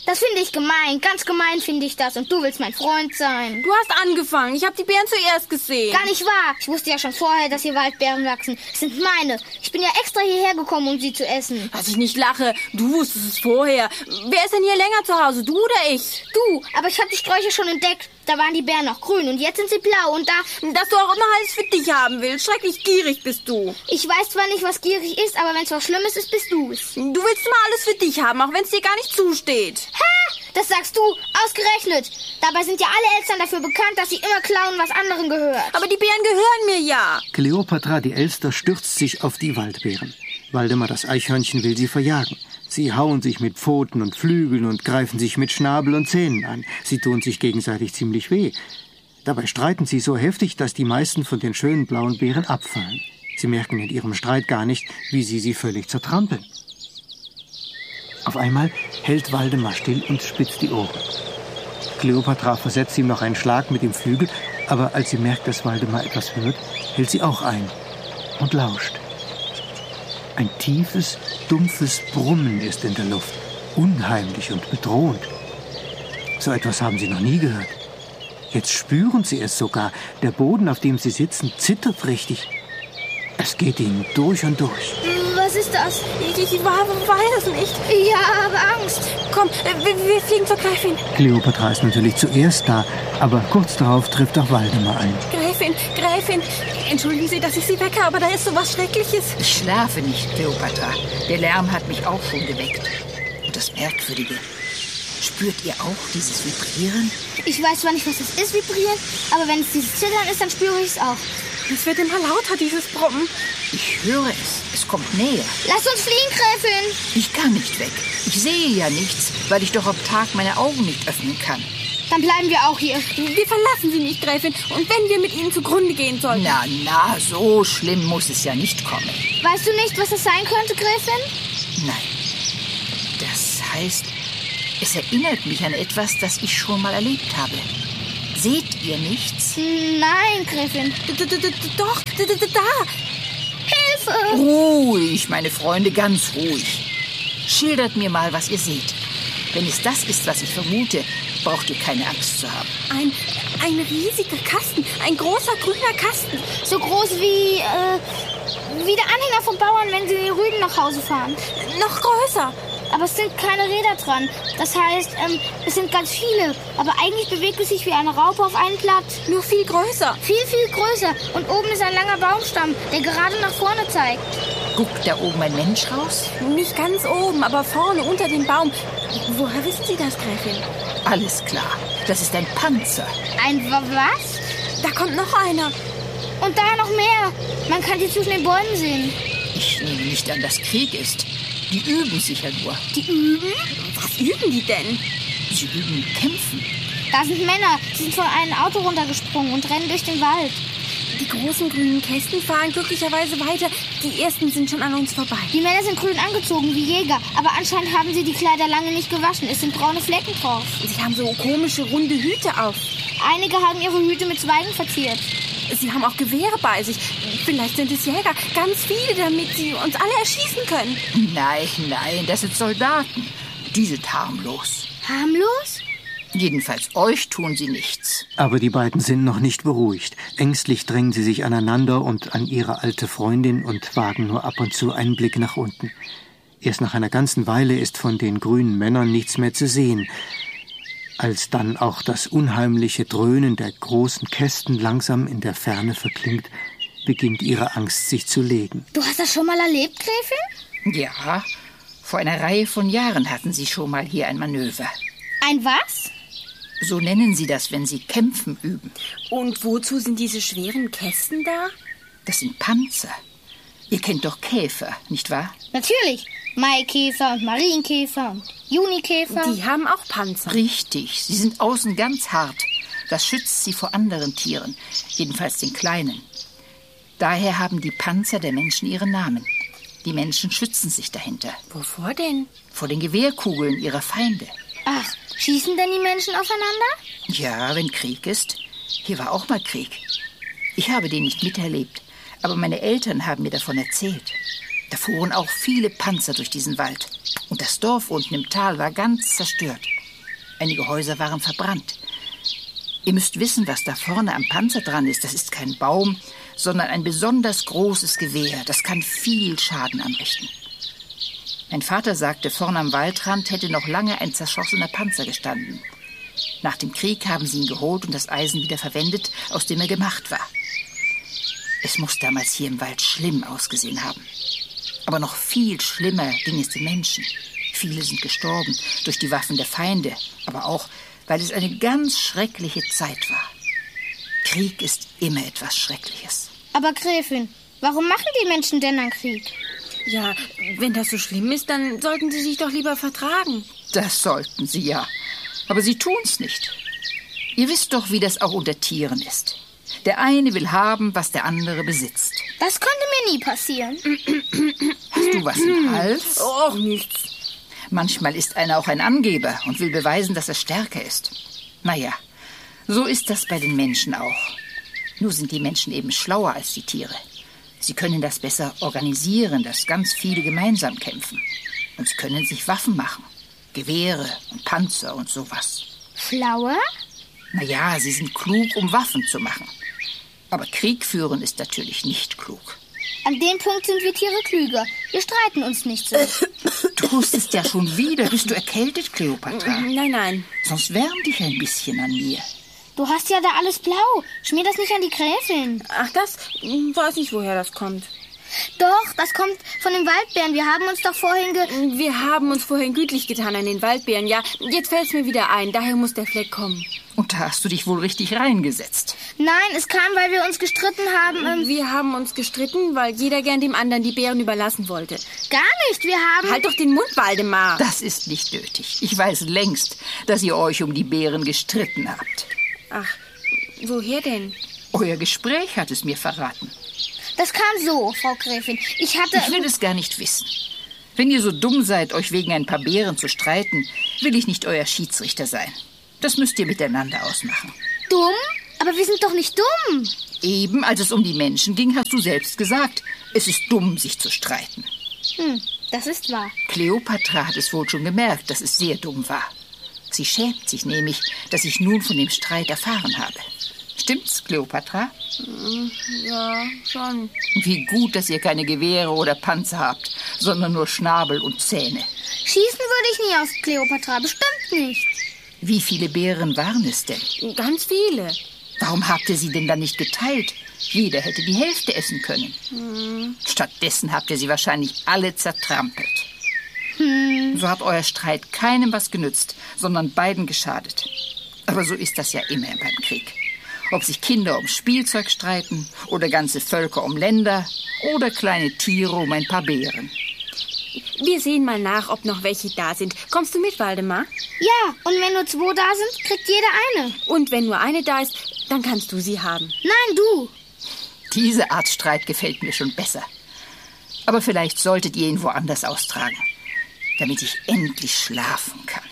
Das finde ich gemein. Ganz gemein finde ich das. Und du willst mein Freund sein. Du hast angefangen. Ich habe die Bären zuerst gesehen. Gar nicht wahr. Ich wusste ja schon vorher, dass hier Waldbeeren wachsen. Es sind meine. Ich bin ja extra hierher gekommen, um sie zu essen. Dass ich nicht lache. Du wusstest es vorher. Wer ist denn hier länger zu Hause? Du oder ich? Du, aber ich habe die Sträucher schon entdeckt. Da waren die Beeren noch grün und jetzt sind sie blau und Dass du auch immer alles für dich haben willst. Schrecklich gierig bist du. Ich weiß zwar nicht, was gierig ist, aber wenn es was Schlimmes ist, bist du es. Du willst immer alles für dich haben, auch wenn es dir gar nicht zusteht. Ha! Das sagst du, ausgerechnet. Dabei sind ja alle Elstern dafür bekannt, dass sie immer klauen, was anderen gehört. Aber die Beeren gehören mir ja. Kleopatra, die Elster, stürzt sich auf die Waldbeeren. Waldemar, das Eichhörnchen, will sie verjagen. Sie hauen sich mit Pfoten und Flügeln und greifen sich mit Schnabel und Zähnen an. Sie tun sich gegenseitig ziemlich weh. Dabei streiten sie so heftig, dass die meisten von den schönen blauen Beeren abfallen. Sie merken in ihrem Streit gar nicht, wie sie völlig zertrampeln. Auf einmal hält Waldemar still und spitzt die Ohren. Kleopatra versetzt ihm noch einen Schlag mit dem Flügel, aber als sie merkt, dass Waldemar etwas hört, hält sie auch ein und lauscht. Ein tiefes, dumpfes Brummen ist in der Luft, unheimlich und bedrohend. So etwas haben sie noch nie gehört. Jetzt spüren sie es sogar. Der Boden, auf dem sie sitzen, zittert richtig. Es geht ihnen durch und durch. Was ist das? Ich weiß es nicht. Ja, habe Angst. Komm, wir fliegen zur Gräfin. Kleopatra ist natürlich zuerst da, aber kurz darauf trifft auch Waldemar ein. Gräfin, entschuldigen Sie, dass ich Sie wecke, aber da ist so was Schreckliches. Ich schlafe nicht, Kleopatra. Der Lärm hat mich auch schon geweckt. Und das Merkwürdige, spürt ihr auch dieses Vibrieren? Ich weiß zwar nicht, was es ist, Vibrieren, aber wenn es dieses Zittern ist, dann spüre ich es auch. Es wird immer lauter, dieses Brummen. Ich höre es. Es kommt näher. Lass uns fliehen, Gräfin. Ich kann nicht weg. Ich sehe ja nichts, weil ich doch am Tag meine Augen nicht öffnen kann. Dann bleiben wir auch hier. Wir verlassen Sie nicht, Gräfin. Und wenn wir mit Ihnen zugrunde gehen sollten? Na, so schlimm muss es ja nicht kommen. Weißt du nicht, was es sein könnte, Gräfin? Nein. Das heißt, es erinnert mich an etwas, das ich schon mal erlebt habe. Seht ihr nichts? Nein, Gräfin. Doch, da. Hilfe! Ruhig, meine Freunde, ganz ruhig. Schildert mir mal, was ihr seht. Wenn es das ist, was ich vermute, braucht ihr keine Angst zu haben. Ein riesiger Kasten, ein großer grüner Kasten. So groß wie der Anhänger vom Bauern, wenn sie die Rüben nach Hause fahren. Noch größer. Aber es sind keine Räder dran. Das heißt, es sind ganz viele. Aber eigentlich bewegt es sich wie eine Raupe auf einem Blatt. Nur viel größer. Viel, viel größer. Und oben ist ein langer Baumstamm, der gerade nach vorne zeigt. Guckt da oben ein Mensch raus? Nicht ganz oben, aber vorne unter dem Baum. Woher wissen Sie das, Gräfin? Alles klar. Das ist ein Panzer. Ein was? Da kommt noch einer. Und da noch mehr. Man kann die zwischen den Bäumen sehen. Ich nehme nicht an, dass Krieg ist. Die üben sicher nur. Die üben? Was üben die denn? Sie üben Kämpfen. Da sind Männer. Sie sind von einem Auto runtergesprungen und rennen durch den Wald. Die großen grünen Kästen fahren glücklicherweise weiter. Die ersten sind schon an uns vorbei. Die Männer sind grün angezogen wie Jäger, aber anscheinend haben sie die Kleider lange nicht gewaschen. Es sind braune Flecken drauf. Sie haben so komische, runde Hüte auf. Einige haben ihre Hüte mit Zweigen verziert. Sie haben auch Gewehre bei sich. Vielleicht sind es Jäger. Ganz viele, damit sie uns alle erschießen können. Nein, das sind Soldaten. Die sind harmlos. Harmlos? Jedenfalls euch tun sie nichts. Aber die beiden sind noch nicht beruhigt. Ängstlich drängen sie sich aneinander und an ihre alte Freundin und wagen nur ab und zu einen Blick nach unten. Erst nach einer ganzen Weile ist von den grünen Männern nichts mehr zu sehen. Als dann auch das unheimliche Dröhnen der großen Kästen langsam in der Ferne verklingt, beginnt ihre Angst sich zu legen. Du hast das schon mal erlebt, Gräfin? Ja, vor einer Reihe von Jahren hatten sie schon mal hier ein Manöver. Ein was? So nennen sie das, wenn sie Kämpfen üben. Und wozu sind diese schweren Kästen da? Das sind Panzer. Ihr kennt doch Käfer, nicht wahr? Natürlich. Maikäfer und Marienkäfer und Junikäfer. Die haben auch Panzer. Richtig, sie sind außen ganz hart. Das schützt sie vor anderen Tieren, jedenfalls den kleinen. Daher haben die Panzer der Menschen ihre Namen. Die Menschen schützen sich dahinter. Wovor denn? Vor den Gewehrkugeln ihrer Feinde. Ach, schießen denn die Menschen aufeinander? Ja, wenn Krieg ist. Hier war auch mal Krieg. Ich habe den nicht miterlebt, aber meine Eltern haben mir davon erzählt. Da fuhren auch viele Panzer durch diesen Wald. Und das Dorf unten im Tal war ganz zerstört. Einige Häuser waren verbrannt. Ihr müsst wissen, was da vorne am Panzer dran ist. Das ist kein Baum, sondern ein besonders großes Gewehr. Das kann viel Schaden anrichten. Mein Vater sagte, vorne am Waldrand hätte noch lange ein zerschossener Panzer gestanden. Nach dem Krieg haben sie ihn geholt und das Eisen wieder verwendet, aus dem er gemacht war. Es muss damals hier im Wald schlimm ausgesehen haben. Aber noch viel schlimmer ging es den Menschen. Viele sind gestorben durch die Waffen der Feinde, aber auch, weil es eine ganz schreckliche Zeit war. Krieg ist immer etwas Schreckliches. Aber Gräfin, warum machen die Menschen denn einen Krieg? Ja, wenn das so schlimm ist, dann sollten sie sich doch lieber vertragen. Das sollten sie ja. Aber sie tun's nicht. Ihr wisst doch, wie das auch unter Tieren ist. Der eine will haben, was der andere besitzt. Das könnte mir nie passieren. Hast du was im Hals? Och, nichts. Manchmal ist einer auch ein Angeber und will beweisen, dass er stärker ist. Naja, so ist das bei den Menschen auch. Nur sind die Menschen eben schlauer als die Tiere. Sie können das besser organisieren, dass ganz viele gemeinsam kämpfen. Und sie können sich Waffen machen. Gewehre und Panzer und sowas. Schlauer? Naja, sie sind klug, um Waffen zu machen. Aber Krieg führen ist natürlich nicht klug. An dem Punkt sind wir Tiere klüger. Wir streiten uns nicht so. Du hustest ja schon wieder. Bist du erkältet, Kleopatra? Nein. Sonst wärm dich ein bisschen an mir. Du hast ja da alles blau. Schmier das nicht an die Gräfin. Ach, das weiß nicht, woher das kommt. Doch, das kommt von den Waldbären. Wir haben uns doch vorhin gütlich getan an den Waldbären, ja. Jetzt fällt es mir wieder ein. Daher muss der Fleck kommen. Und da hast du dich wohl richtig reingesetzt. Nein, es kam, weil wir uns gestritten haben. Wir haben uns gestritten, weil jeder gern dem anderen die Beeren überlassen wollte. Gar nicht, wir haben... Halt doch den Mund, Waldemar. Das ist nicht nötig. Ich weiß längst, dass ihr euch um die Beeren gestritten habt. Ach, woher denn? Euer Gespräch hat es mir verraten. Das kam so, Frau Gräfin. Ich will es gar nicht wissen. Wenn ihr so dumm seid, euch wegen ein paar Beeren zu streiten, will ich nicht euer Schiedsrichter sein. Das müsst ihr miteinander ausmachen. Dumm? Aber wir sind doch nicht dumm. Eben, als es um die Menschen ging, hast du selbst gesagt, es ist dumm, sich zu streiten. Das ist wahr. Kleopatra hat es wohl schon gemerkt, dass es sehr dumm war. Sie schämt sich nämlich, dass ich nun von dem Streit erfahren habe. Stimmt's, Kleopatra? Ja, schon. Wie gut, dass ihr keine Gewehre oder Panzer habt, sondern nur Schnabel und Zähne. Schießen würde ich nie aus Kleopatra, bestimmt nicht. Wie viele Beeren waren es denn? Ganz viele. Warum habt ihr sie denn dann nicht geteilt? Jeder hätte die Hälfte essen können. Stattdessen habt ihr sie wahrscheinlich alle zertrampelt. So hat euer Streit keinem was genützt, sondern beiden geschadet. Aber so ist das ja immer beim Krieg. Ob sich Kinder um Spielzeug streiten oder ganze Völker um Länder oder kleine Tiere um ein paar Beeren. Wir sehen mal nach, ob noch welche da sind. Kommst du mit, Waldemar? Ja, und wenn nur 2 da sind, kriegt jeder eine. Und wenn nur eine da ist, dann kannst du sie haben. Nein, du. Diese Art Streit gefällt mir schon besser. Aber vielleicht solltet ihr ihn woanders austragen, damit ich endlich schlafen kann.